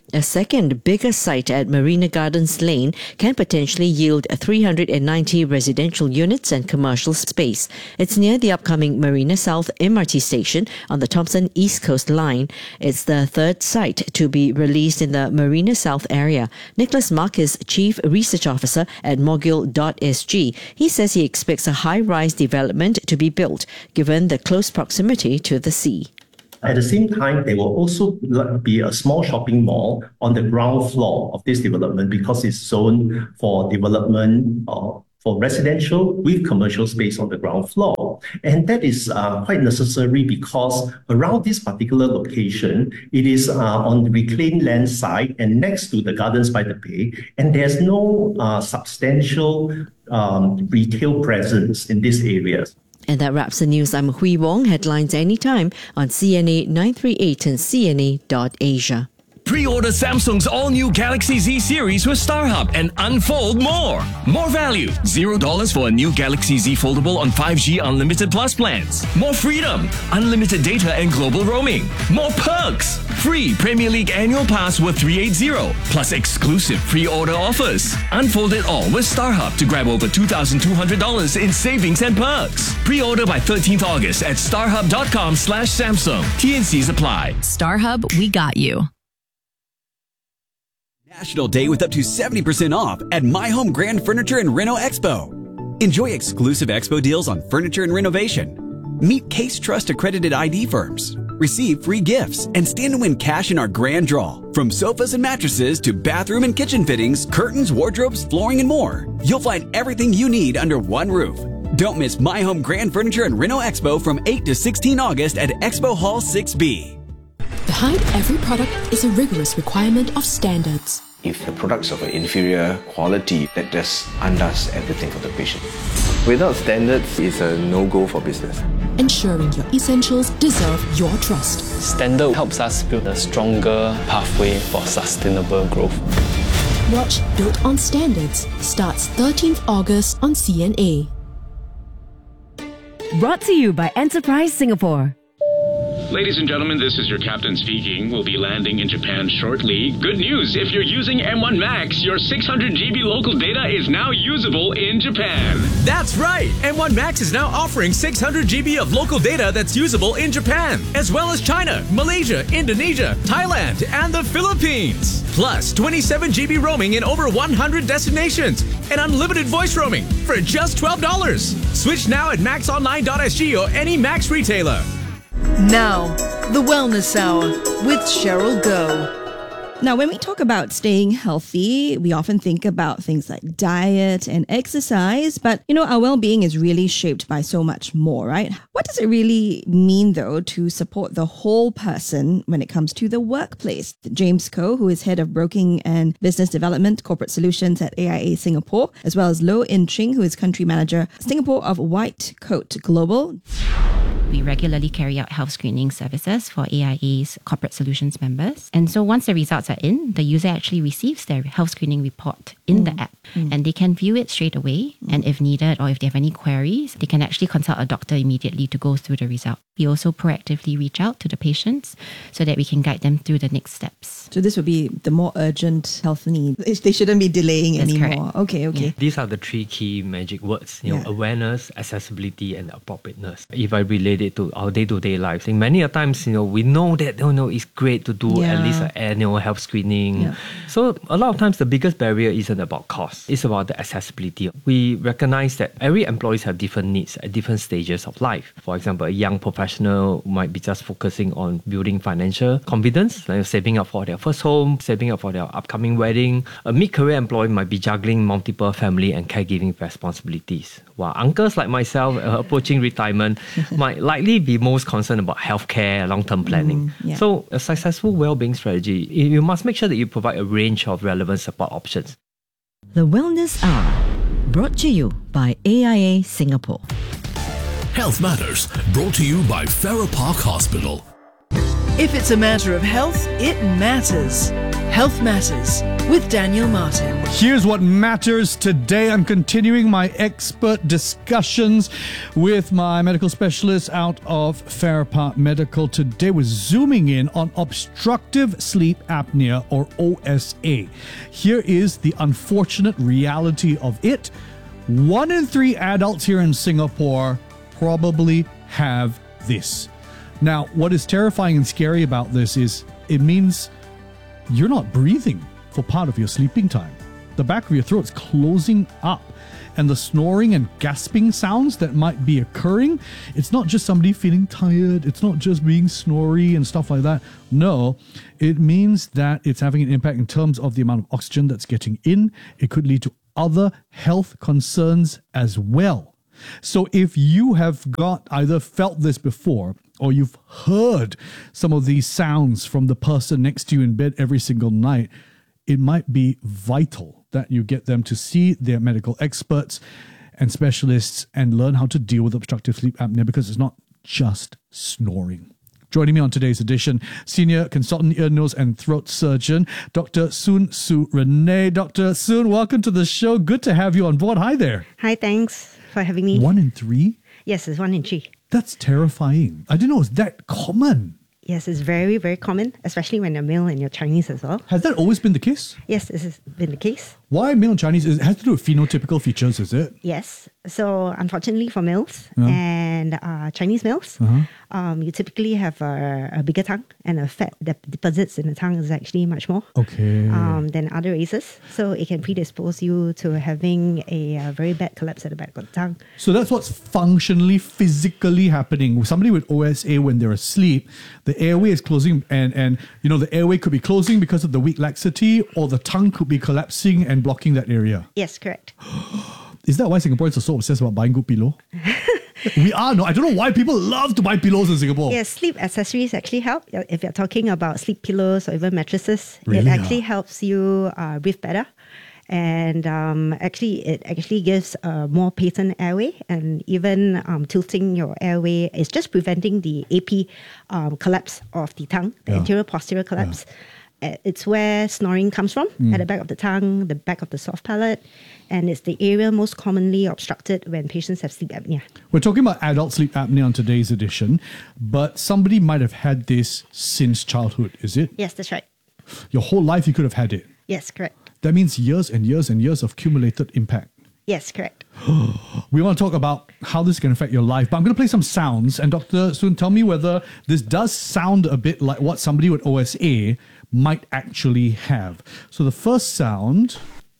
A second, bigger site at Marina Gardens Lane can potentially yield 390 residential units and commercial space. It's near the upcoming Marina South MRT station on the Thomson East Coast Line. It's the third site to be released in the Marina South area. Nicholas Mark is Chief Research Officer at Mogul.sg. He says he expects a high-rise development to be built, given the close proximity to the sea. At the same time, there will also be a small shopping mall on the ground floor of this development because it's zoned for development for residential with commercial space on the ground floor. And that is quite necessary because around this particular location, it is on the reclaimed land site and next to the Gardens by the Bay, and there's no substantial retail presence in this area. And that wraps the news. I'm Hui Wong. Headlines anytime on CNA 938 and CNA.Asia. Pre-order Samsung's all-new Galaxy Z series with StarHub and unfold more. More value. $0 for a new Galaxy Z Foldable on 5G Unlimited Plus plans. More freedom. Unlimited data and global roaming. More perks. Free Premier League annual pass worth $380. Plus exclusive pre-order offers. Unfold it all with StarHub to grab over $2,200 in savings and perks. Pre-order by 13th August at starhub.com/Samsung. TNCs apply. StarHub, we got you. National Day with up to 70% off at My Home Grand Furniture and Reno Expo. Enjoy exclusive expo deals on furniture and renovation. Meet Case Trust accredited ID firms. Receive free gifts and stand to win cash in our grand draw. From sofas and mattresses to bathroom and kitchen fittings, curtains, wardrobes, flooring, and more. You'll find everything you need under one roof. Don't miss My Home Grand Furniture and Reno Expo from 8 to 16 August at Expo Hall 6B. Behind every product is a rigorous requirement of standards. If the products of an inferior quality, that just undoes everything for the patient. Without standards, it's a no-go for business. Ensuring your essentials deserve your trust. Standard helps us build a stronger pathway for sustainable growth. Watch Built on Standards starts 13th August on CNA. Brought to you by Enterprise Singapore. Ladies and gentlemen, this is your captain speaking. We'll be landing in Japan shortly. Good news, if you're using M1 Max, your 600 GB local data is now usable in Japan. That's right! M1 Max is now offering 600 GB of local data that's usable in Japan, as well as China, Malaysia, Indonesia, Thailand, and the Philippines. Plus, 27 GB roaming in over 100 destinations, and unlimited voice roaming for just $12. Switch now at maxonline.sg or any Max retailer. Now, the Wellness Hour with Cheryl Goh. Now, when we talk about staying healthy, we often think about things like diet and exercise, but our well-being is really shaped by so much more, right? What does it really mean, though, to support the whole person when it comes to the workplace? James Koh, who is Head of Broking and Business Development Corporate Solutions at AIA Singapore, as well as Loh In Ching, who is Country Manager Singapore of White Coat Global. We regularly carry out health screening services for AIA's corporate solutions members. And so once the results are in, the user actually receives their health screening report in the app. And they can view it straight away. And if needed or if they have any queries, they can actually consult a doctor immediately to go through the result. We also proactively reach out to the patients so that we can guide them through the next steps. So this would be the more urgent health need. They shouldn't be delaying That's anymore. Correct. Okay. Yeah. These are the three key magic words, awareness, accessibility, and appropriateness. If I relate it to our day-to-day lives, and many a times, we know that, it's great to do at least an annual health screening. Yeah. So a lot of times the biggest barrier isn't about cost. It's about the accessibility. We recognize that every employee has different needs at different stages of life. For example, a young professional might be just focusing on building financial confidence, like saving up for their first home, saving up for their upcoming wedding. A mid-career employee might be juggling multiple family and caregiving responsibilities. While uncles like myself approaching retirement might likely be most concerned about healthcare, long-term planning. So a successful well-being strategy, you must make sure that you provide a range of relevant support options. The Wellness Hour, brought to you by AIA Singapore. Health Matters, brought to you by Farrer Park Hospital. If it's a matter of health, it matters. Health Matters with Daniel Martin. Here's what matters today. I'm continuing my expert discussions with my medical specialist out of Farrer Park Medical. Today we're zooming in on obstructive sleep apnea, or OSA. Here is the unfortunate reality of it. 1 in 3 adults here in Singapore probably have this. Now, what is terrifying and scary about this is it means you're not breathing for part of your sleeping time. The back of your throat's closing up, and the snoring and gasping sounds that might be occurring, it's not just somebody feeling tired, it's not just being snory and stuff like that. No, it means that it's having an impact in terms of the amount of oxygen that's getting in. It could lead to other health concerns as well. So if you have either felt this before, or you've heard some of these sounds from the person next to you in bed every single night, it might be vital that you get them to see their medical experts and specialists and learn how to deal with obstructive sleep apnea, because it's not just snoring. Joining me on today's edition, Senior Consultant Ear, Nose and Throat Surgeon, Dr. Soon Soo Renee. Dr. Soon, welcome to the show. Good to have you on board. Hi there. Hi, thanks for having me. 1 in 3? Yes, it's 1 in 3. That's terrifying. I didn't know it was that common. Yes, it's very, very common, especially when you're male and you're Chinese as well. Has that always been the case? Yes, this has been the case. Why male and Chinese? It has to do with phenotypical features, is it? Yes. So, unfortunately for males and Chinese males, you typically have a bigger tongue, and the fat that deposits in the tongue is actually much more than other races. So, it can predispose you to having a very bad collapse at the back of the tongue. So, that's what's functionally, physically happening. Somebody with OSA, when they're asleep, the airway is closing, and you know, the airway could be closing because of the weak laxity, or the tongue could be collapsing and blocking that area. Yes, correct. Is that why Singaporeans are so obsessed about buying good pillow? We are. No, I don't know why people love to buy pillows in Singapore. Yes, sleep accessories actually help. If you're talking about sleep pillows or even mattresses, Really? it actually helps you breathe better. And it actually gives a more patent airway, and even tilting your airway is just preventing the AP collapse of the tongue, the anterior posterior collapse. It's where snoring comes from, at the back of the tongue, the back of the soft palate, and it's the area most commonly obstructed when patients have sleep apnea. We're talking about adult sleep apnea on today's edition, but somebody might have had this since childhood, is it? Yes, that's right. Your whole life you could have had it. Yes, correct. That means years and years and years of cumulated impact. Yes, correct. We want to talk about how this can affect your life, but I'm going to play some sounds, and Dr. Soon, tell me whether this does sound a bit like what somebody with OSA might actually have. So the first sound,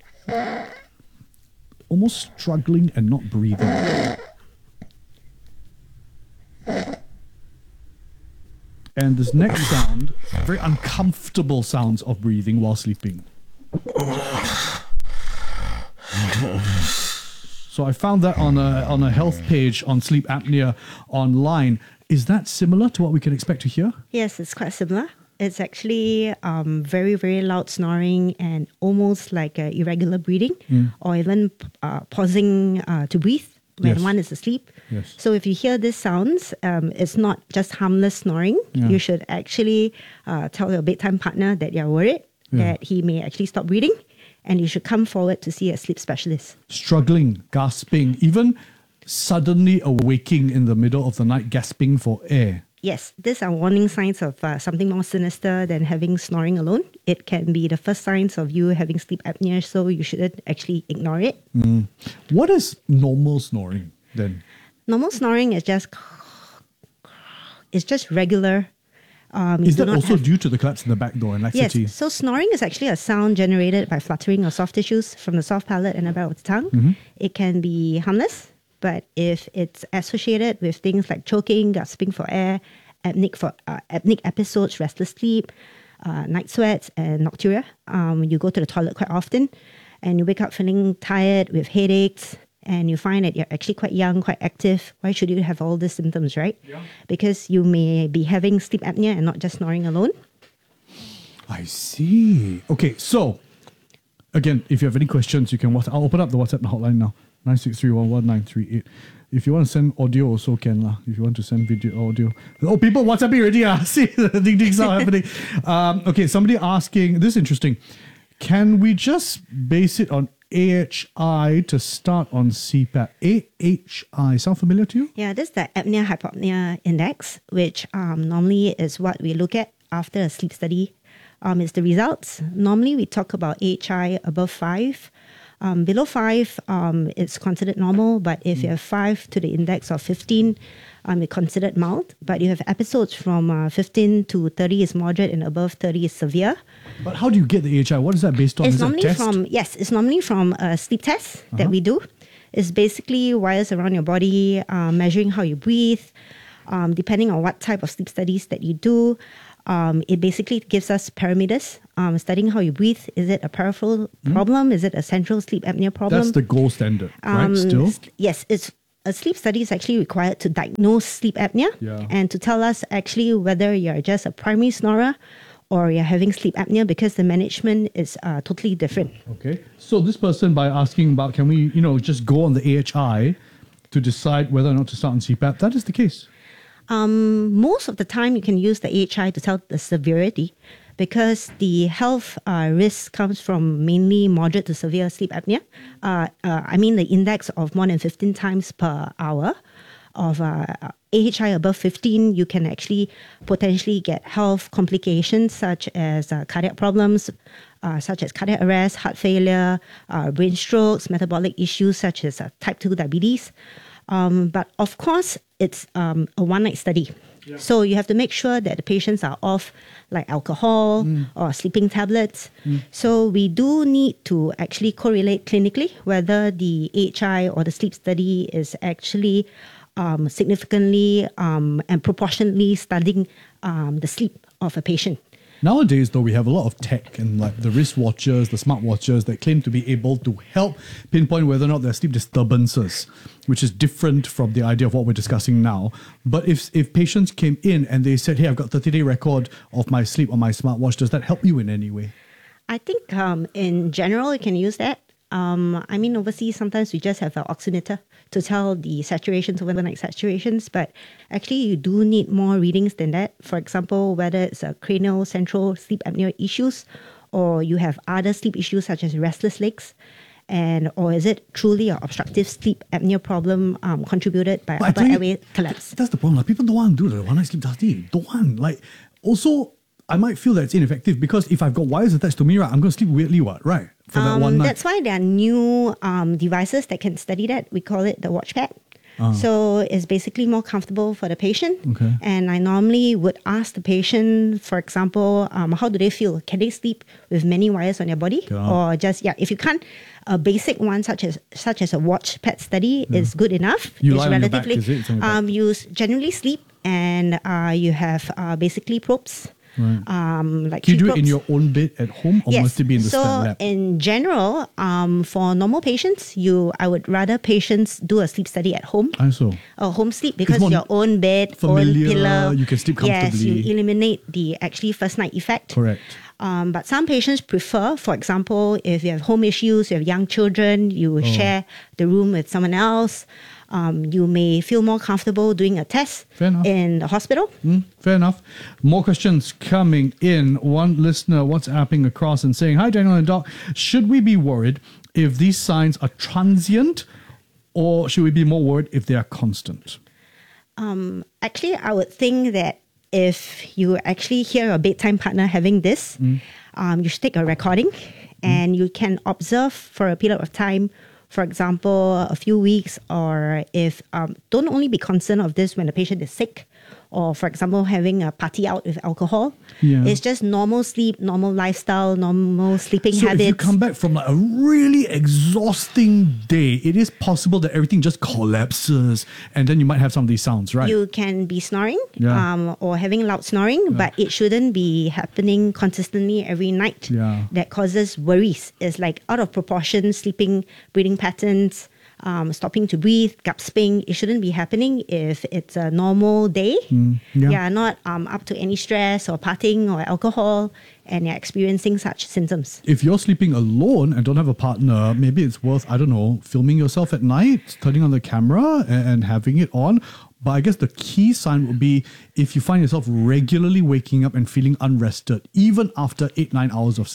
almost struggling and not breathing. And this next sound, very uncomfortable sounds of breathing while sleeping. So I found that on a health page on sleep apnea online. Is that similar to what we can expect to hear? Yes, it's quite similar. It's actually very, very loud snoring and almost like irregular breathing, or even pausing to breathe when one is asleep. Yes. So if you hear these sounds, it's not just harmless snoring. You should actually tell your bedtime partner that you're worried that he may actually stop breathing, and you should come forward to see a sleep specialist. Struggling, gasping, even suddenly awaking in the middle of the night, gasping for air. Yes, these are warning signs of something more sinister than having snoring alone. It can be the first signs of you having sleep apnea, so you shouldn't actually ignore it. What is normal snoring then? Normal snoring is just regular. Is that also due to the collapse in the back door and laxity? Yes, so snoring is actually a sound generated by fluttering of soft tissues from the soft palate and the back of the tongue. It can be harmless, but if it's associated with things like choking, gasping for air, apneic episodes, restless sleep, night sweats, and nocturia, you go to the toilet quite often, and you wake up feeling tired with headaches, and you find that you're actually quite young, quite active, why should you have all these symptoms, right? Because you may be having sleep apnea and not just snoring alone. I see. Okay, so again, if you have any questions, you can I'll open up the WhatsApp hotline now. 963111938. If you want to send audio, also can lah. If you want to send video, audio. Oh, people WhatsApping already. See the ding ding sound happening. Okay, somebody asking. This is interesting. Can we just base it on AHI to start on CPAP? AHI, sound familiar to you? Yeah, this is the apnea-hypopnea index, which normally is what we look at after a sleep study. It's the results. Normally, we talk about AHI above 5. Below 5, it's considered normal, but if you have 5 to the index of 15, it's considered mild. But you have episodes from 15 to 30 is moderate, and above 30 is severe. But how do you get the AHI? What is that based on? It's is that normally a test? it's normally from a sleep test that we do. It's basically wires around your body, measuring how you breathe, depending on what type of sleep studies that you do. It basically gives us parameters, studying how you breathe. Is it a peripheral problem? Is it a central sleep apnea problem? That's the gold standard, right? Still? Yes, a sleep study is actually required to diagnose sleep apnea and to tell us actually whether you're just a primary snorer or you're having sleep apnea, because the management is totally different. Okay. So this person, by asking about, can we, just go on the AHI to decide whether or not to start on CPAP, that is the case. Most of the time, you can use the AHI to tell the severity, because the health risk comes from mainly moderate to severe sleep apnea. The index of more than 15 times per hour of AHI above 15, you can actually potentially get health complications such as cardiac problems, such as cardiac arrest, heart failure, brain strokes, metabolic issues such as type 2 diabetes. But of course, it's a one-night study. Yeah. So you have to make sure that the patients are off like alcohol or sleeping tablets. So we do need to actually correlate clinically whether the AHI or the sleep study is actually significantly and proportionately studying the sleep of a patient. Nowadays, though, we have a lot of tech and like the wristwatches, the smartwatches that claim to be able to help pinpoint whether or not there are sleep disturbances, which is different from the idea of what we're discussing now. But if patients came in and they said, hey, I've got 30-day record of my sleep on my smartwatch, does that help you in any way? I think in general, you can use that. Overseas, sometimes we just have an oximeter to tell the saturations, overnight saturations, but actually you do need more readings than that. For example, whether it's a cranial central sleep apnea issues, or you have other sleep issues such as restless legs, or is it truly an obstructive sleep apnea problem contributed by upper airway collapse? That's the problem. Like, people don't want to do the one-night sleep study. Don't want. Also, I might feel that it's ineffective because if I've got wires attached to me, right, I'm going to sleep weirdly, right? For that one night. That's why there are new devices that can study that. We call it the WatchPad. So it's basically more comfortable for the patient. Okay. And I normally would ask the patient, for example, how do they feel? Can they sleep with many wires on their body? Or just, if you can't, a basic one such as a WatchPad study is good enough. You it's lie relatively, on your back, is it? You generally sleep and you have basically probes. Right. Like Can you do it in your own bed at home, or must it be in the stat lab? So in general, for normal patients, I would rather patients do a sleep study at home. Or home sleep, because your own bed, familiar, own pillow. You can sleep comfortably. Yes, you eliminate the actually first night effect. Correct. But some patients prefer, for example, if you have home issues, you have young children, you share the room with someone else. You may feel more comfortable doing a test in the hospital. Fair enough. More questions coming in. One listener WhatsApping across and saying, hi, Daniel and Doc, should we be worried if these signs are transient, or should we be more worried if they are constant? Actually, I would think that if you actually hear your bedtime partner having this, you should take a recording and you can observe for a period of time. For example, a few weeks, or if don't only be concerned of this when the patient is sick, or for example, having a party out with alcohol. It's just normal sleep, normal lifestyle, normal sleeping habits. If you come back from like a really exhausting day, it is possible that everything just collapses, and then you might have some of these sounds, right? You can be snoring or having loud snoring, but it shouldn't be happening consistently every night. That causes worries. It's like out of proportion sleeping, breathing patterns, stopping to breathe, gasping. It shouldn't be happening if it's a normal day. Not up to any stress or partying or alcohol, and you're experiencing such symptoms. If you're sleeping alone and don't have a partner, maybe it's worth, filming yourself at night, turning on the camera and having it on. But I guess the key sign would be if you find yourself regularly waking up and feeling unrested, even after 8-9 hours of sleep.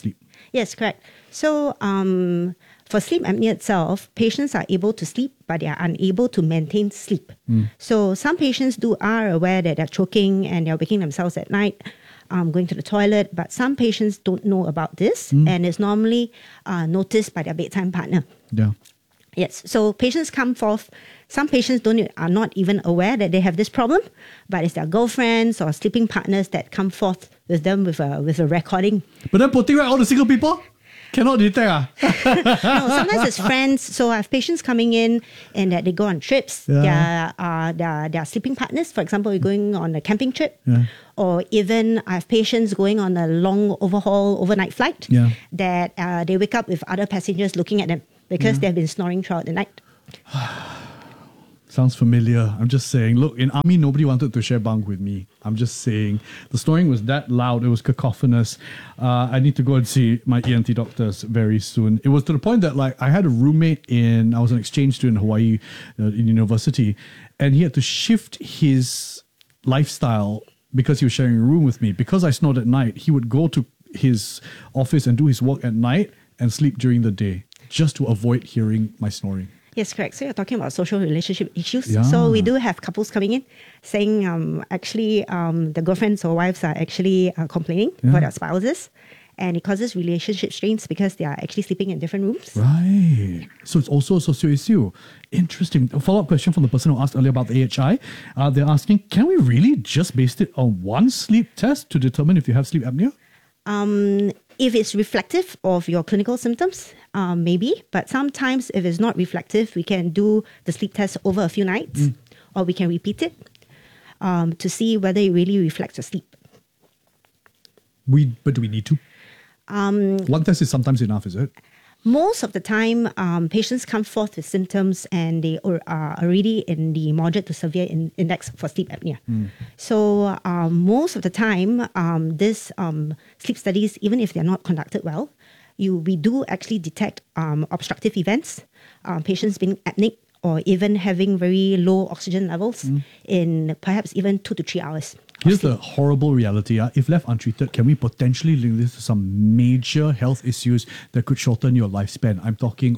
Yes, correct. So for sleep apnea itself, patients are able to sleep, but they are unable to maintain sleep. So some patients are aware that they're choking and they're waking themselves at night, going to the toilet, but some patients don't know about this, and it's normally noticed by their bedtime partner. Yeah. Yes, so patients come forth. Some patients are not even aware that they have this problem, but it's their girlfriends or sleeping partners that come forth with them with a recording. But then putting right all the single people cannot detect. No, sometimes it's friends. So I have patients coming in and that they go on trips. Yeah. Their sleeping partners, for example, going on a camping trip. Yeah. Or even I have patients going on a long overnight flight that they wake up with other passengers looking at them because they've been snoring throughout the night. Sounds familiar. I'm just saying, look, in army, nobody wanted to share bunk with me. I'm just saying, the snoring was that loud. It was cacophonous. I need to go and see my ENT doctors very soon. It was to the point that, like, I had a roommate I was an exchange student in Hawaii in university, and he had to shift his lifestyle because he was sharing a room with me. Because I snored at night, he would go to his office and do his work at night and sleep during the day just to avoid hearing my snoring. Yes, correct. So you're talking about social relationship issues. Yeah. So we do have couples coming in saying the girlfriends or wives are actually complaining about their spouses. And it causes relationship strains because they are actually sleeping in different rooms. Right. So it's also a social issue. Interesting. A follow-up question from the person who asked earlier about the AHI. They're asking, can we really just base it on one sleep test to determine if you have sleep apnea? If it's reflective of your clinical symptoms, maybe. But sometimes if it's not reflective, we can do the sleep test over a few nights or we can repeat it to see whether it really reflects your sleep. But do we need to? One test is sometimes enough, is it? Most of the time, patients come forth with symptoms and they are already in the moderate to severe index for sleep apnea. So most of the time, these sleep studies, even if they're not conducted well, we do actually detect obstructive events, patients being apneic or even having very low oxygen levels in perhaps even 2 to 3 hours. Here's the horrible reality. If left untreated, can we potentially link this to some major health issues that could shorten your lifespan? I'm talking,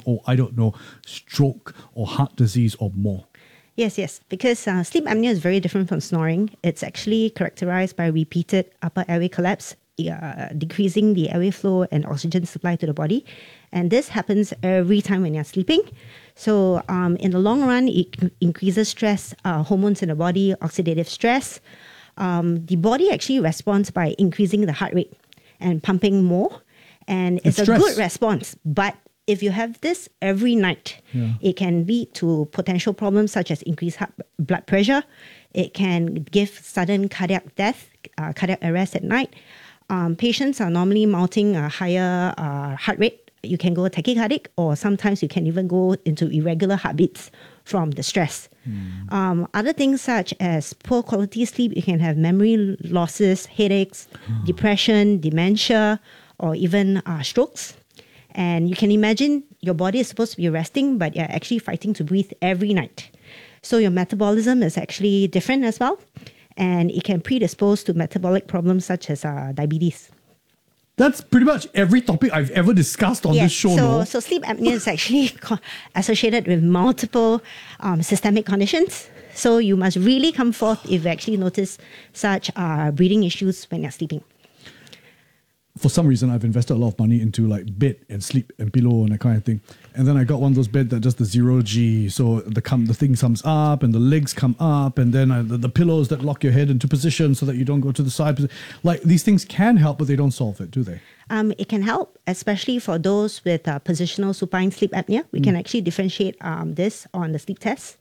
stroke or heart disease or more. Yes, because sleep apnea is very different from snoring. It's actually characterized by repeated upper airway collapse, decreasing the airway flow and oxygen supply to the body. And this happens every time when you're sleeping. So in the long run, it increases stress, hormones in the body, oxidative stress. The body actually responds by increasing the heart rate and pumping more. And it's a good response. But if you have this every night, it can lead to potential problems such as increased blood pressure. It can give sudden cardiac death, cardiac arrest at night. Patients are normally mounting a higher heart rate. You can go tachycardic, or sometimes you can even go into irregular heartbeats from the stress. Other things such as poor quality sleep, you can have memory losses, headaches, depression, dementia, or even strokes. And you can imagine your body is supposed to be resting, but you're actually fighting to breathe every night. So your metabolism is actually different as well, and it can predispose to metabolic problems such as diabetes. That's pretty much every topic I've ever discussed on this show. So sleep apnea is actually associated with multiple systemic conditions. So you must really come forth if you actually notice such breathing issues when you're sleeping. For some reason, I've invested a lot of money into like bed and sleep and pillow and that kind of thing. And then I got one of those beds that does the 0G. So the thing comes up and the legs come up, and then the pillows that lock your head into position so that you don't go to the side. Like, these things can help, but they don't solve it, do they? It can help, especially for those with positional supine sleep apnea. We can actually differentiate this on the sleep test.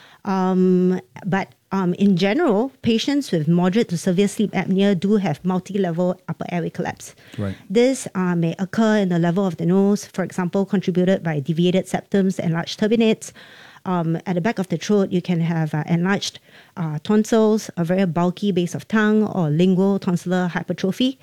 But in general, patients with moderate to severe sleep apnea do have multi-level upper airway collapse. Right. This may occur in the level of the nose, for example, contributed by deviated septums, enlarged turbinates. At the back of the throat, you can have enlarged tonsils, a very bulky base of tongue, or lingual tonsillar hypertrophy.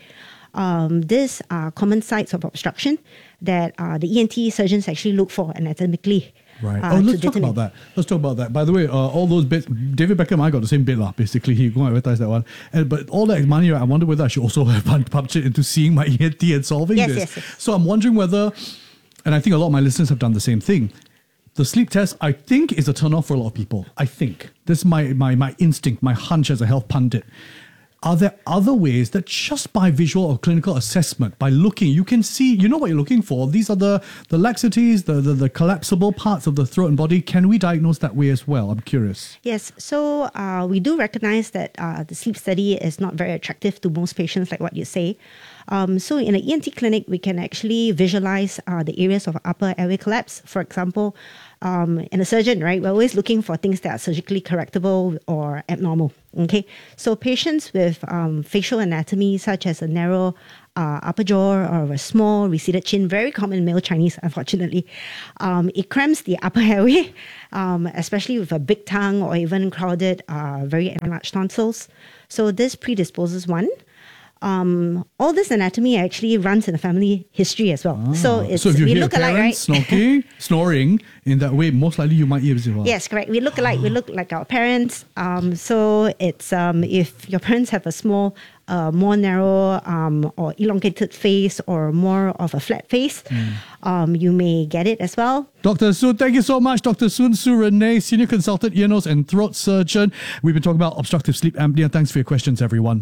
These are common sites of obstruction that the ENT surgeons actually look for anatomically Right. Let's talk about that. By the way, all those beds, David Beckham and I got the same bed, basically. He go and advertise that one. But all that money, I wonder whether I should also have pumped it into seeing my ENT and solving this. Yes. So I'm wondering whether, and I think a lot of my listeners have done the same thing, the sleep test, I think, is a turn-off for a lot of people. I think. This is my instinct, my hunch as a health pundit. Are there other ways that just by visual or clinical assessment, by looking, you can see, you know what you're looking for? These are the laxities, the collapsible parts of the throat and body. Can we diagnose that way as well? I'm curious. Yes. So we do recognize that the sleep study is not very attractive to most patients, like what you say. So in an ENT clinic, we can actually visualize the areas of upper airway collapse. For example, in a surgeon, right, we're always looking for things that are surgically correctable or abnormal. Okay, so patients with facial anatomy such as a narrow upper jaw or a small receded chin, very common in male Chinese, unfortunately. It cramps the upper airway, especially with a big tongue or even crowded, very enlarged tonsils. So this predisposes one. All this anatomy actually runs in the family history as well. So if we look alike, right? Snoring in that way, most likely you might be as well. Yes, correct. We look alike. We look like our parents. So it's if your parents have a small, more narrow or elongated face or more of a flat face, you may get it as well. Dr. Soon, thank you so much. Dr. Soon Su Renee, Senior Consultant, Ear, Nose and Throat Surgeon. We've been talking about obstructive sleep apnea. Thanks for your questions, everyone.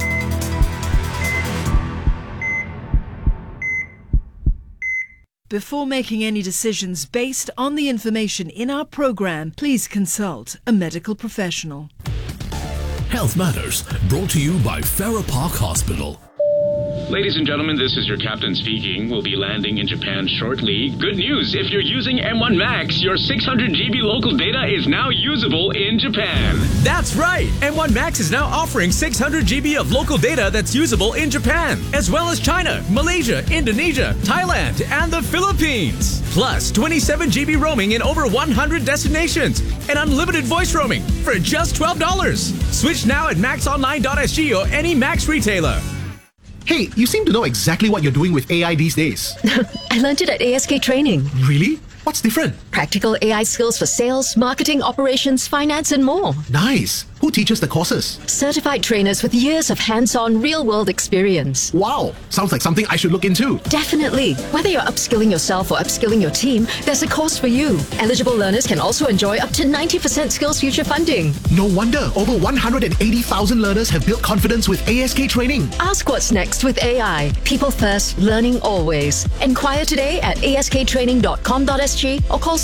Before making any decisions based on the information in our program, please consult a medical professional. Health Matters, brought to you by Farrer Park Hospital. Ladies and gentlemen, this is your captain speaking. We'll be landing in Japan shortly. Good news, if you're using M1 Max, your 600 GB local data is now usable in Japan. That's right! M1 Max is now offering 600 GB of local data that's usable in Japan, as well as China, Malaysia, Indonesia, Thailand, and the Philippines. Plus, 27 GB roaming in over 100 destinations, and unlimited voice roaming for just $12. Switch now at maxonline.sg or any Max retailer. Hey, you seem to know exactly what you're doing with AI these days. I learned it at ASK Training. Really? What's different? Practical AI skills for sales, marketing, operations, finance, and more. Nice. Who teaches the courses? Certified trainers with years of hands-on, real-world experience. Wow. Sounds like something I should look into. Definitely. Whether you're upskilling yourself or upskilling your team, there's a course for you. Eligible learners can also enjoy up to 90% Skills Future funding. No wonder over 180,000 learners have built confidence with ASK Training. Ask what's next with AI. People first, learning always. Enquire today at asktraining.com.sg or call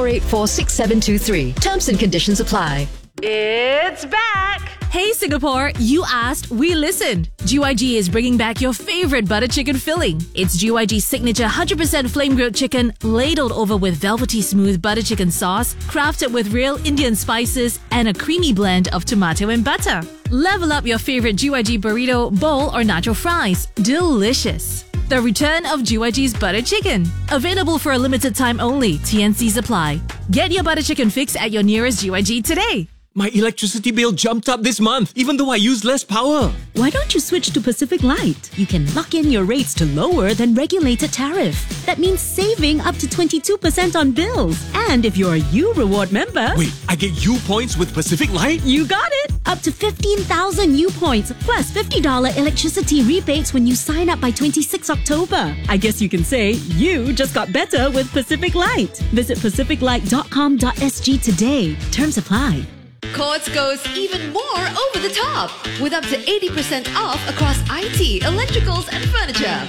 6484-6723. Terms and conditions apply. It's back! Hey Singapore, you asked, we listened. GYG is bringing back your favorite butter chicken filling. It's GYG's signature 100% flame-grilled chicken, ladled over with velvety smooth butter chicken sauce, crafted with real Indian spices, and a creamy blend of tomato and butter. Level up your favorite GYG burrito, bowl, or nacho fries. Delicious! The return of GYG's butter chicken. Available for a limited time only. TNCs apply. Get your butter chicken fix at your nearest GYG today. My electricity bill jumped up this month, even though I use less power. Why don't you switch to Pacific Light? You can lock in your rates to lower than regulated tariff. That means saving up to 22% on bills. And if you're a U Reward member... Wait, I get U points with Pacific Light? You got it! Up to 15,000 U points, plus $50 electricity rebates when you sign up by 26 October. I guess you can say you just got better with Pacific Light. Visit pacificlight.com.sg today. Terms apply. Courts goes even more over the top with up to 80% off across IT, electricals, and furniture.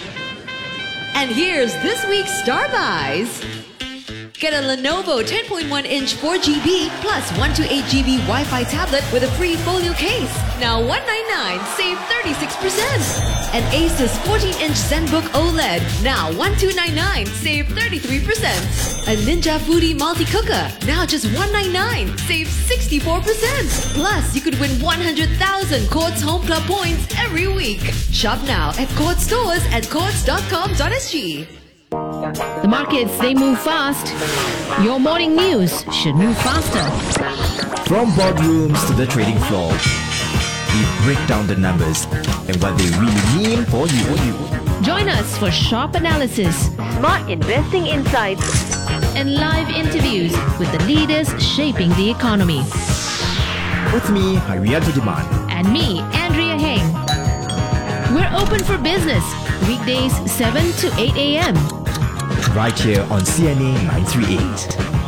And here's this week's Star Buys. Get a Lenovo 10.1-inch 4GB plus 128GB Wi-Fi tablet with a free folio case. Now $199, save 36%. An Asus 14-inch ZenBook OLED. Now $1299, save 33%. A Ninja Foodie multi-cooker. Now just $199, save 64%. Plus, you could win 100,000 Courts Home Club points every week. Shop now at Courts stores at courts.com.sg. The markets, they move fast. Your morning news should move faster. From boardrooms to the trading floor, we break down the numbers and what they really mean for you. Join us for sharp analysis, smart investing insights, and live interviews with the leaders shaping the economy. With me, Harianto Diman. And me, Andrea Heng. We're open for business, weekdays 7 to 8 a.m. Right here on CNA 938.